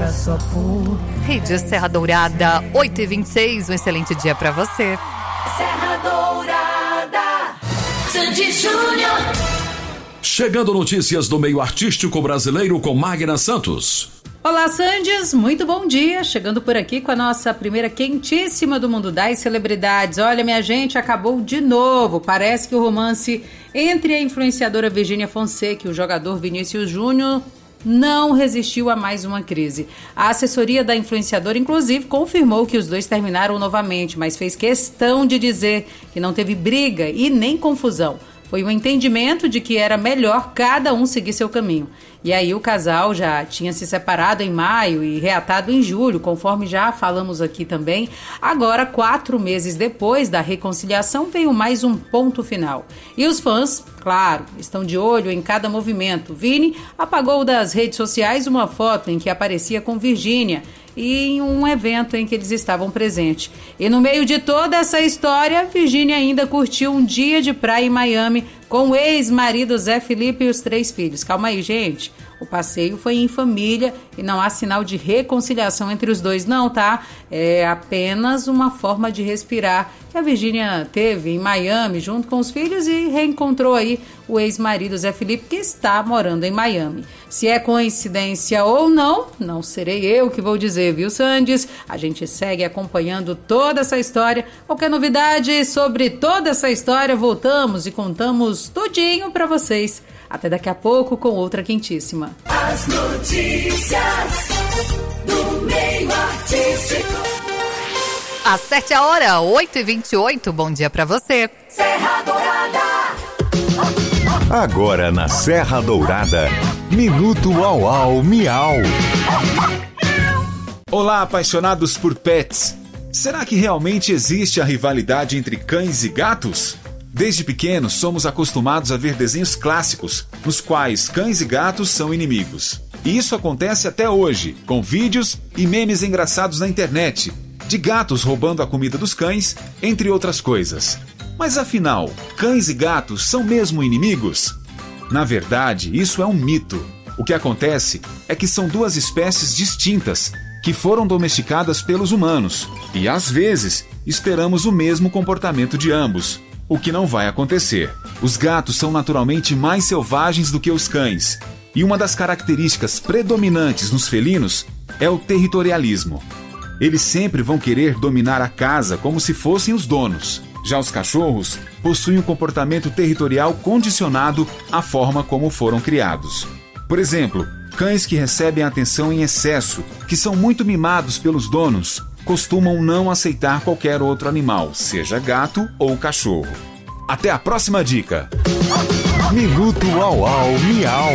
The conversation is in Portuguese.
Rede Serra Dourada, 8h26, um excelente dia pra você. Serra Dourada, Sandy Júnior. Chegando notícias do meio artístico brasileiro com Magna Santos. Olá, Sandys, muito bom dia. Chegando por aqui com a nossa primeira quentíssima do mundo das celebridades. Olha, minha gente, acabou de novo. Parece que o romance entre a influenciadora Virgínia Fonseca e o jogador Vinícius Júnior não resistiu a mais uma crise. A assessoria da influenciadora, inclusive, confirmou que os dois terminaram novamente, mas fez questão de dizer que não teve briga e nem confusão. Foi um entendimento de que era melhor cada um seguir seu caminho. E aí o casal já tinha se separado em maio e reatado em julho, conforme já falamos aqui também. Agora, 4 meses depois da reconciliação, veio mais um ponto final. E os fãs, claro, estão de olho em cada movimento. Vini apagou das redes sociais uma foto em que aparecia com Virgínia e em um evento em que eles estavam presentes. E no meio de toda essa história, Virgínia ainda curtiu um dia de praia em Miami com o ex-marido Zé Felipe e os 3 filhos. Calma aí, gente. O passeio foi em família e não há sinal de reconciliação entre os dois, não, tá? É apenas uma forma de respirar que a Virgínia teve em Miami junto com os filhos e reencontrou aí o ex-marido Zé Felipe, que está morando em Miami. Se é coincidência ou não, não serei eu que vou dizer, viu, Sandys? A gente segue acompanhando toda essa história. Qualquer novidade sobre toda essa história, voltamos e contamos tudinho pra vocês. Até daqui a pouco com outra quentíssima. As notícias do meio artístico. Acerte a hora, 8h28, bom dia pra você. Serra Dourada. Agora na Serra Dourada, Minuto Au Au Miau. Olá, apaixonados por pets. Será que realmente existe a rivalidade entre cães e gatos? Desde pequenos, somos acostumados a ver desenhos clássicos, nos quais cães e gatos são inimigos. E isso acontece até hoje, com vídeos e memes engraçados na internet, de gatos roubando a comida dos cães, entre outras coisas. Mas afinal, cães e gatos são mesmo inimigos? Na verdade, isso é um mito. O que acontece é que são 2 espécies distintas, que foram domesticadas pelos humanos, e às vezes esperamos o mesmo comportamento de ambos. O que não vai acontecer. Os gatos são naturalmente mais selvagens do que os cães, e uma das características predominantes nos felinos é o territorialismo. Eles sempre vão querer dominar a casa como se fossem os donos. Já os cachorros possuem um comportamento territorial condicionado à forma como foram criados. Por exemplo, cães que recebem atenção em excesso, que são muito mimados pelos donos, costumam não aceitar qualquer outro animal, seja gato ou cachorro. Até a próxima dica. Minuto Au Au Miau.